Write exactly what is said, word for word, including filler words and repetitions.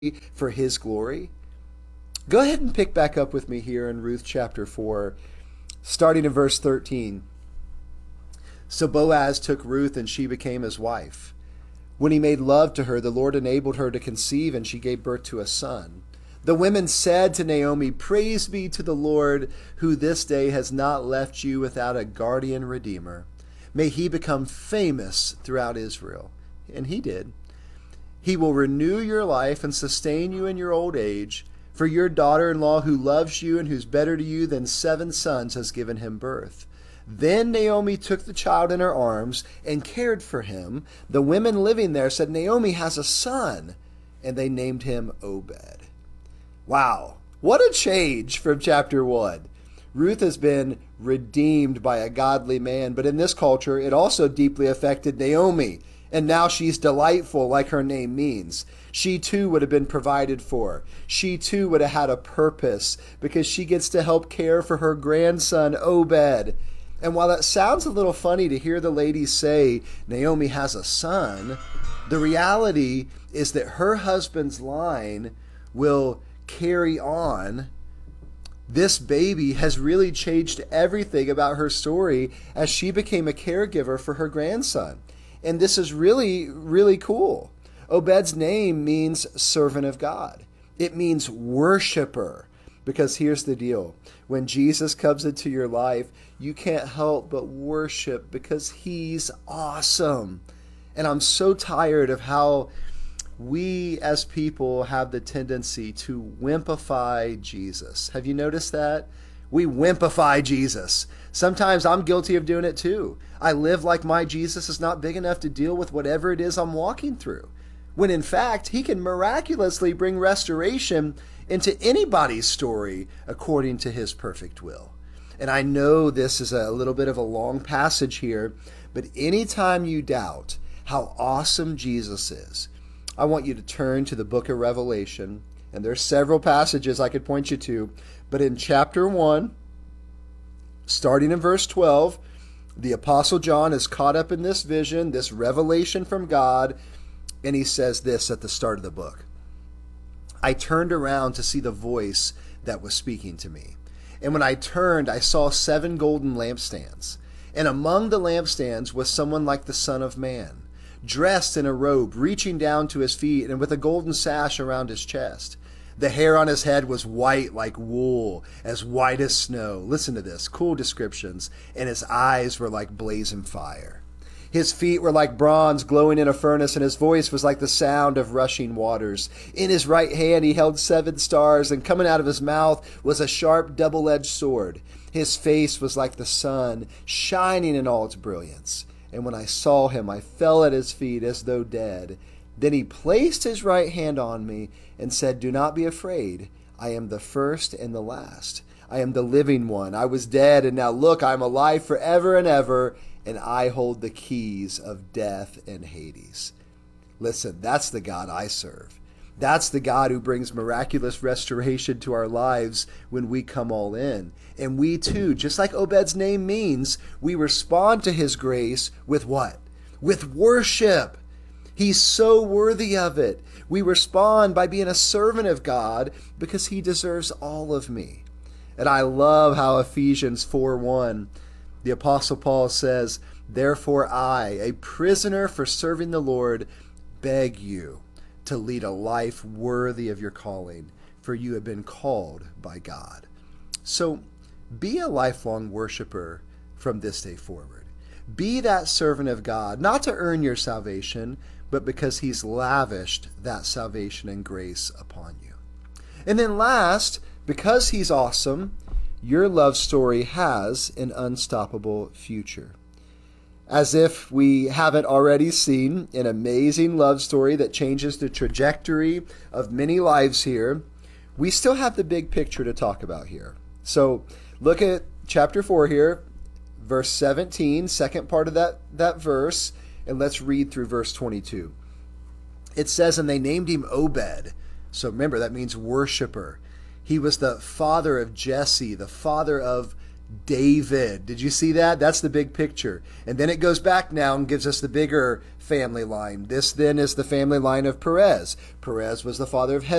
for his glory? Go ahead and pick back up with me here in Ruth chapter four, starting in verse thirteen. So Boaz took Ruth, and she became his wife. When he made love to her, the Lord enabled her to conceive, and she gave birth to a son. The women said to Naomi, "Praise be to the Lord, who this day has not left you without a guardian redeemer. May he become famous throughout Israel." And he did. "He will renew your life and sustain you in your old age. For your daughter-in-law who loves you and who's better to you than seven sons has given him birth." Then Naomi took the child in her arms and cared for him. The women living there said, "Naomi has a son," and they named him Obed. Wow, what a change from chapter one. Ruth has been redeemed by a godly man, but in this culture, it also deeply affected Naomi. And now she's delightful, like her name means. She too would have been provided for. She too would have had a purpose because she gets to help care for her grandson, Obed. And while that sounds a little funny to hear the ladies say Naomi has a son, the reality is that her husband's line will carry on. This baby has really changed everything about her story as she became a caregiver for her grandson. And this is really, really cool. Obed's name means servant of God. It means worshiper. Because here's the deal. When Jesus comes into your life, you can't help but worship because he's awesome. And I'm so tired of how we as people have the tendency to wimpify Jesus. Have you noticed that? We wimpify Jesus. Sometimes I'm guilty of doing it too. I live like my Jesus is not big enough to deal with whatever it is I'm walking through. When in fact, he can miraculously bring restoration into anybody's story according to his perfect will. And I know this is a little bit of a long passage here, but anytime you doubt how awesome Jesus is, I want you to turn to the book of Revelation. And there's several passages I could point you to, but in chapter one, starting in verse twelve, the Apostle John is caught up in this vision, this revelation from God, and he says this at the start of the book. "I turned around to see the voice that was speaking to me. And when I turned, I saw seven golden lampstands. And among the lampstands was someone like the Son of Man, dressed in a robe, reaching down to his feet, and with a golden sash around his chest. The hair on his head was white like wool, as white as snow." Listen to this, cool descriptions. "And his eyes were like blazing fire. His feet were like bronze glowing in a furnace, and his voice was like the sound of rushing waters. In his right hand he held seven stars, and coming out of his mouth was a sharp double-edged sword. His face was like the sun, shining in all its brilliance. And when I saw him, I fell at his feet as though dead. Then he placed his right hand on me and said, 'Do not be afraid. I am the first and the last. I am the living one. I was dead, and now look, I am alive forever and ever, and I hold the keys of death and Hades.'" Listen, that's the God I serve. That's the God who brings miraculous restoration to our lives when we come all in. And we too, just like Obed's name means, we respond to his grace with what? With worship. He's so worthy of it. We respond by being a servant of God because he deserves all of me. And I love how Ephesians four one, the Apostle Paul says, "Therefore I, a prisoner for serving the Lord, beg you to lead a life worthy of your calling, for you have been called by God." So be a lifelong worshiper from this day forward. Be that servant of God, not to earn your salvation, but because he's lavished that salvation and grace upon you. And then last, because he's awesome, your love story has an unstoppable future. As if we haven't already seen an amazing love story that changes the trajectory of many lives here, we still have the big picture to talk about here. So look at chapter four here, verse seventeen, second part of that, that verse, and let's read through verse twenty-two. It says, "And they named him Obed." So remember, that means worshiper. He was the father of Jesse, the father of David. Did you see that? That's the big picture. And then it goes back now and gives us the bigger family line. This then is the family line of Perez. Perez was the father of Hezron.